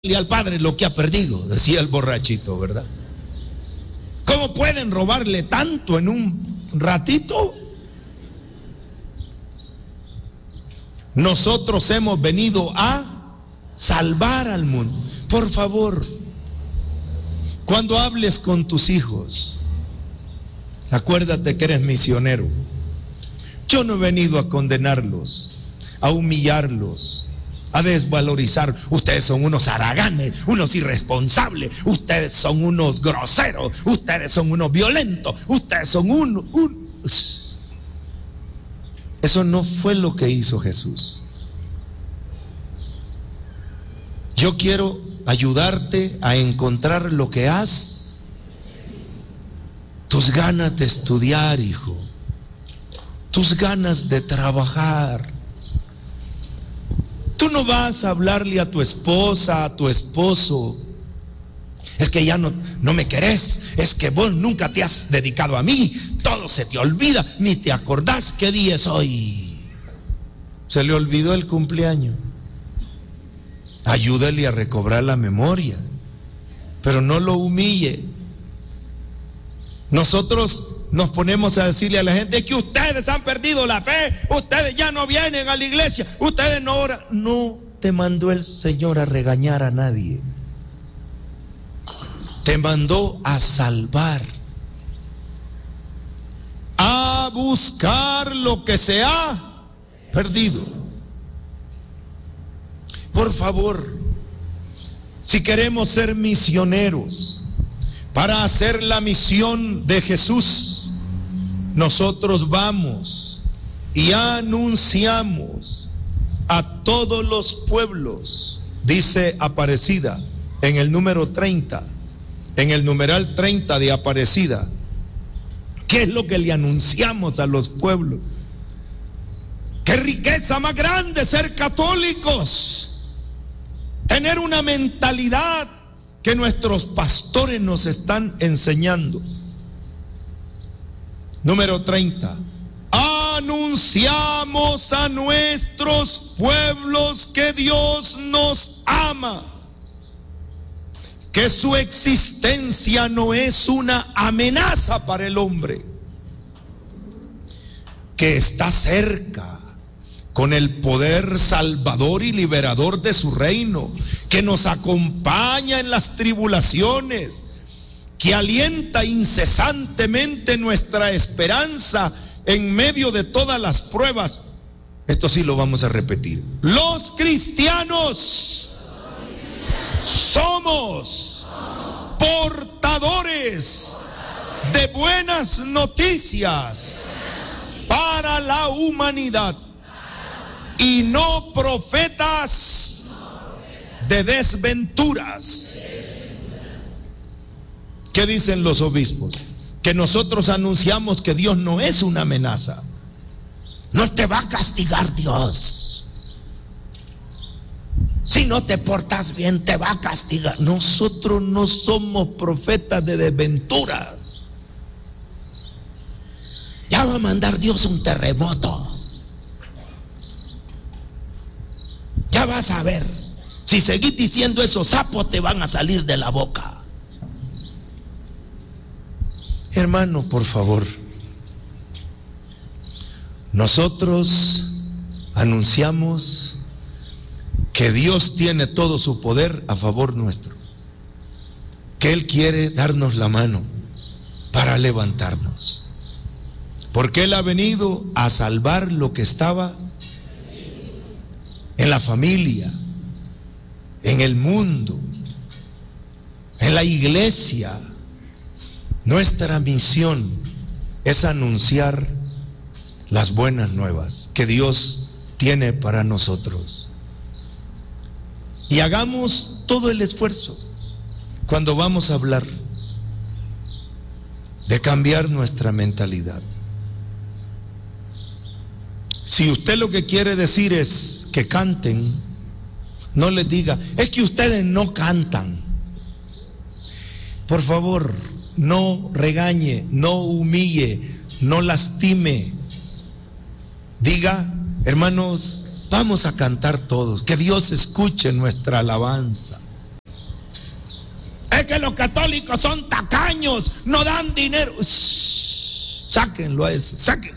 y al padre lo que ha perdido, decía el borrachito, ¿verdad? ¿Cómo pueden robarle tanto en un ratito? Nosotros hemos venido a salvar al mundo. Por favor, cuando hables con tus hijos, acuérdate que eres misionero. Yo no he venido a condenarlos, a humillarlos, a desvalorizar. Ustedes son unos haraganes, unos irresponsables, ustedes son unos groseros, ustedes son unos violentos, ustedes son Eso no fue lo que hizo Jesús. Yo quiero ayudarte a encontrar lo que has, tus ganas de estudiar, hijo, tus ganas de trabajar. Tú no vas a hablarle a tu esposa, a tu esposo: es que ya no me querés, es que vos nunca te has dedicado a mí, todo se te olvida, ni te acordás qué día es hoy. Se le olvidó el cumpleaños. Ayúdale a recobrar la memoria, pero no lo humille. Nosotros nos ponemos a decirle a la gente que ustedes han perdido la fe, ustedes ya no vienen a la iglesia, ustedes no oran. No te mandó el Señor a regañar a nadie, te mandó a salvar, a buscar lo que se ha perdido. Por favor, si queremos ser misioneros para hacer la misión de Jesús, nosotros vamos y anunciamos a todos los pueblos, dice Aparecida en el número 30, en el numeral 30 de Aparecida. ¿Qué es lo que le anunciamos a los pueblos? ¡Qué riqueza más grande ser católicos! Tener una mentalidad que nuestros pastores nos están enseñando. Número 30. Anunciamos a nuestros pueblos que Dios nos ama, que su existencia no es una amenaza para el hombre, que está cerca con el poder salvador y liberador de su reino, que nos acompaña en las tribulaciones, que alienta incesantemente nuestra esperanza en medio de todas las pruebas. Esto sí lo vamos a repetir. Los cristianos somos portadores de buenas noticias para la humanidad y no profetas de desventuras. ¿Qué dicen los obispos? Que nosotros anunciamos que Dios no es una amenaza. No te va a castigar Dios. Si no te portas bien, te va a castigar. Nosotros no somos profetas de desventura. Ya va a mandar Dios un terremoto. Ya vas a ver. Si seguís diciendo esos sapos te van a salir de la boca. Hermano, por favor, nosotros anunciamos que Dios tiene todo su poder a favor nuestro, que Él quiere darnos la mano para levantarnos, porque Él ha venido a salvar lo que estaba en la familia, en el mundo, en la iglesia. Nuestra misión es anunciar las buenas nuevas que Dios tiene para nosotros. Y hagamos todo el esfuerzo cuando vamos a hablar de cambiar nuestra mentalidad. Si usted lo que quiere decir es que canten, no les diga: es que ustedes no cantan. Por favor, no regañe, no humille, no lastime. Diga: hermanos, vamos a cantar todos, que Dios escuche nuestra alabanza. que los católicos son tacaños, no dan dinero. Sáquenlo a ese, sáquenlo.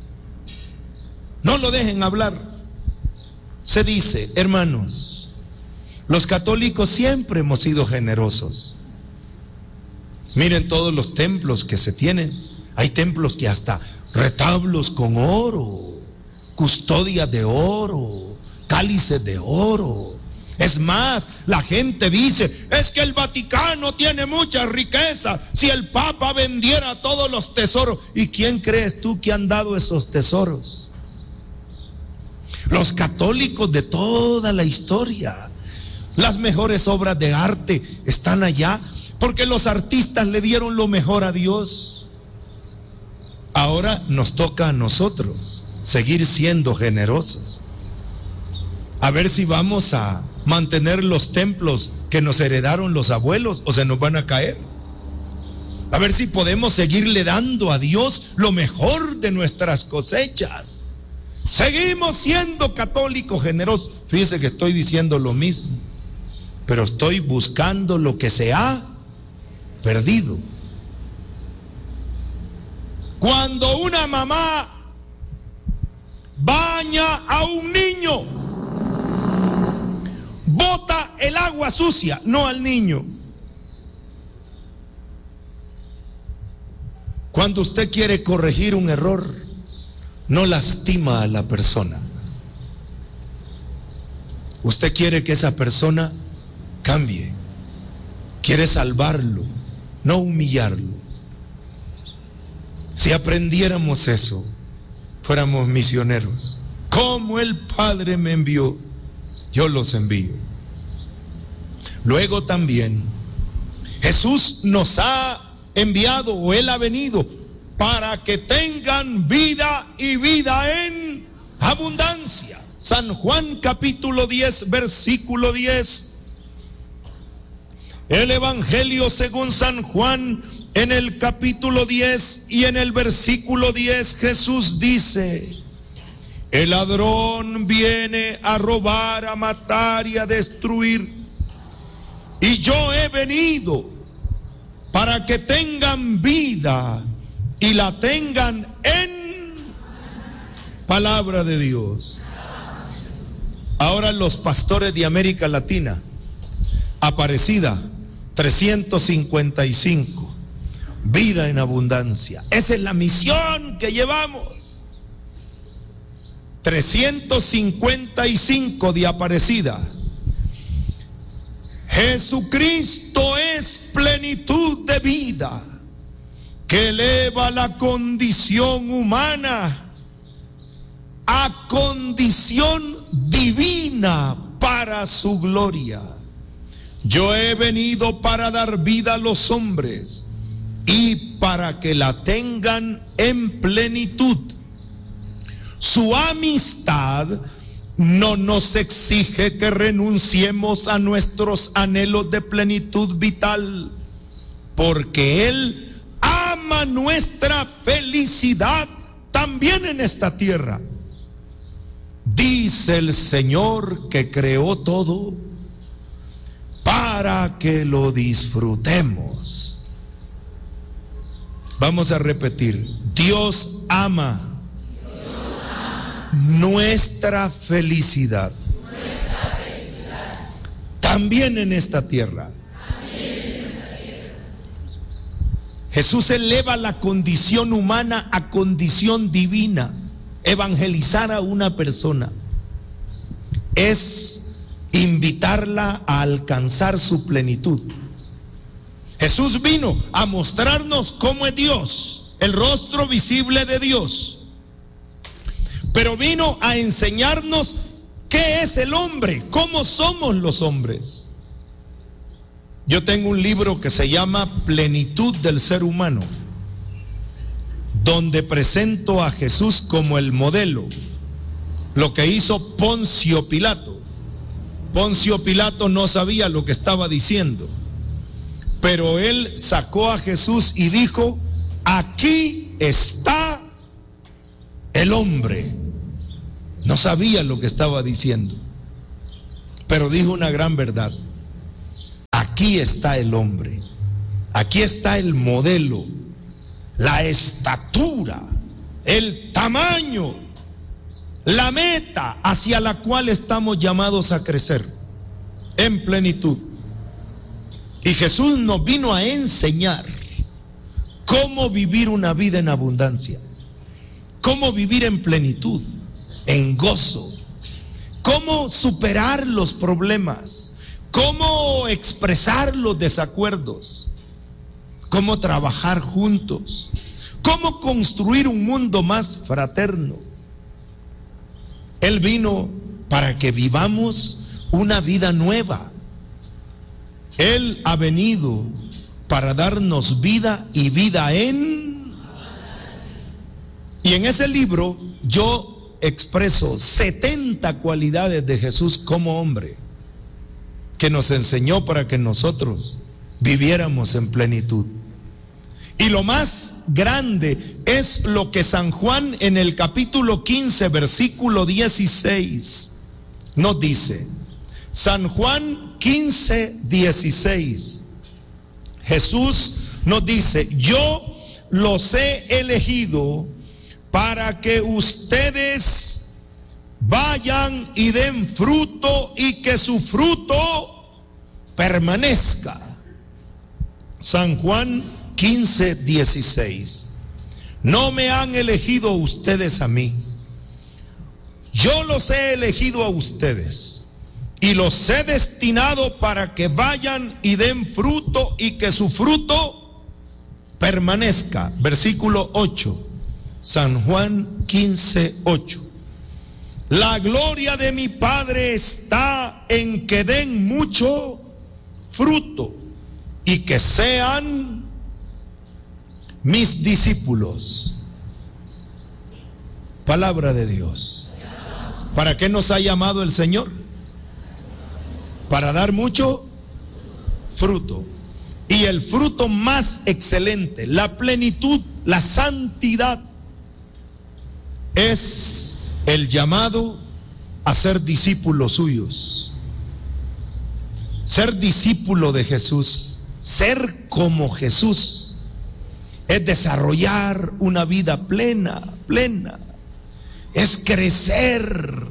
No lo dejen hablar. Se dice, hermanos, los católicos siempre hemos sido generosos. Miren todos los templos que se tienen. Hay templos que hasta retablos con oro, custodias de oro, cálices de oro. Es más, la gente dice, es que el Vaticano tiene mucha riqueza. Si el Papa vendiera todos los tesoros. ¿Y quién crees tú que han dado esos tesoros? Los católicos de toda la historia. Las mejores obras de arte están allá porque los artistas le dieron lo mejor a Dios. Ahora nos toca a nosotros seguir siendo generosos. A ver si vamos a mantener los templos que nos heredaron los abuelos o se nos van a caer. A ver si podemos seguirle dando a Dios lo mejor de nuestras cosechas. Seguimos siendo católicos generosos. Fíjese que estoy diciendo lo mismo, pero estoy buscando lo que se ha perdido. Cuando una mamá baña a un niño, bota el agua sucia, no al niño. Cuando usted quiere corregir un error, no lastima a la persona. Usted quiere que esa persona cambie. Quiere salvarlo, no humillarlo. Si aprendiéramos eso, fuéramos misioneros. Como el Padre me envió, yo los envío. Luego también, Jesús nos ha enviado, o Él ha venido, para que tengan vida y vida en abundancia. San Juan capítulo 10, versículo 10. El Evangelio según San Juan, en el capítulo 10 y en el versículo 10, Jesús dice: el ladrón viene a robar, a matar y a destruir, y yo he venido para que tengan vida y la tengan en palabra de Dios. Ahora los pastores de América Latina, Aparecida 355, vida en abundancia. Esa es la misión que llevamos. 355 de Aparecida. Jesucristo es plenitud de vida que eleva la condición humana a condición divina para su gloria. Yo he venido para dar vida a los hombres y para que la tengan en plenitud. Su amistad no nos exige que renunciemos a nuestros anhelos de plenitud vital, porque Él ama nuestra felicidad también en esta tierra. Dice el Señor que creó todo para que lo disfrutemos. Vamos a repetir: Dios ama nuestra felicidad también en esta tierra. Jesús eleva la condición humana a condición divina. Evangelizar a una persona es invitarla a alcanzar su plenitud. Jesús vino a mostrarnos cómo es Dios, el rostro visible de Dios, pero vino a enseñarnos qué es el hombre, cómo somos los hombres. Yo tengo un libro que se llama Plenitud del Ser Humano, donde presento a Jesús como el modelo, lo que hizo Poncio Pilato. Poncio Pilato no sabía lo que estaba diciendo, pero él sacó a Jesús y dijo: aquí está el hombre. No sabía lo que estaba diciendo, pero dijo una gran verdad: aquí aquí está el hombre, aquí está el modelo, la estatura, el tamaño, la meta hacia la cual estamos llamados a crecer en plenitud. Y Jesús nos vino a enseñar cómo vivir una vida en abundancia, cómo vivir en plenitud, en gozo, cómo superar los problemas, cómo expresar los desacuerdos, cómo trabajar juntos, cómo construir un mundo más fraterno. Él vino para que vivamos una vida nueva. Él ha venido para darnos vida y vida en... Y en ese libro yo expreso 70 cualidades de Jesús como hombre, que nos enseñó para que nosotros viviéramos en plenitud. Y lo más grande es lo que San Juan en el capítulo 15, versículo 16 nos dice. San Juan 15, 16. Jesús nos dice: yo los he elegido para que ustedes vayan y den fruto y que su fruto permanezca. San Juan 15, 16. No me han elegido ustedes a mí, yo los he elegido a ustedes y los he destinado para que vayan y den fruto y que su fruto permanezca. Versículo 8, San Juan 15, 8. La gloria de mi Padre está en que den mucho fruto y que sean mis discípulos. Palabra de Dios. ¿Para qué nos ha llamado el Señor? Para dar mucho fruto. Y el fruto más excelente, la plenitud, la santidad, es el llamado a ser discípulos suyos. Ser discípulo de Jesús, ser como Jesús, es desarrollar una vida plena, es crecer.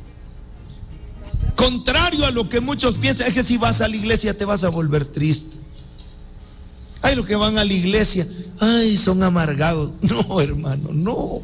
Contrario a lo que muchos piensan, es que si vas a la iglesia te vas a volver triste. Ay, los que van a la iglesia, ay, son amargados. No, hermano, no.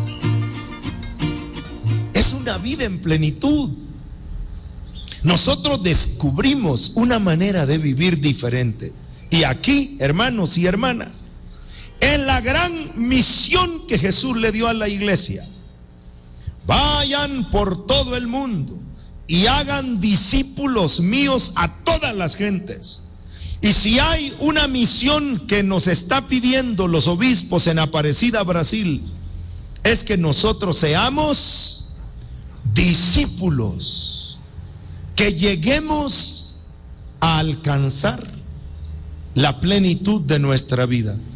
Es una vida en plenitud. Nosotros descubrimos una manera de vivir diferente. Y aquí, hermanos y hermanas, es la gran misión que Jesús le dio a la iglesia. Vayan por todo el mundo y hagan discípulos míos a todas las gentes. Y si hay una misión que nos está pidiendo los obispos en Aparecida, Brasil, es que nosotros seamos discípulos, que lleguemos a alcanzar la plenitud de nuestra vida.